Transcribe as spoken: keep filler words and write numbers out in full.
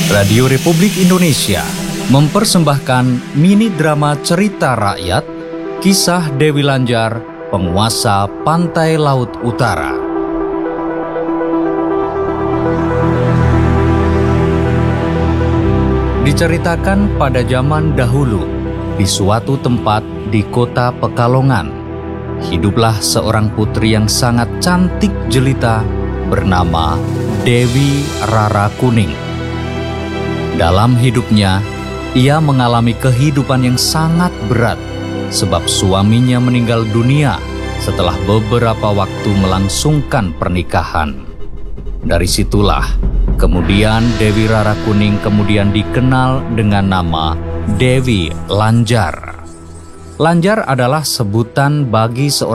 Radio Republik Indonesia mempersembahkan mini drama cerita rakyat, kisah Dewi Lanjar, penguasa Pantai Laut Utara. Diceritakan pada zaman dahulu, di suatu tempat di kota Pekalongan, hiduplah seorang putri yang sangat cantik jelita bernama Dewi Rara Kuning. Dalam hidupnya, ia mengalami kehidupan yang sangat berat sebab suaminya meninggal dunia setelah beberapa waktu melangsungkan pernikahan. Dari situlah, kemudian Dewi Rara Kuning kemudian dikenal dengan nama Dewi Lanjar. Lanjar adalah sebutan bagi seorang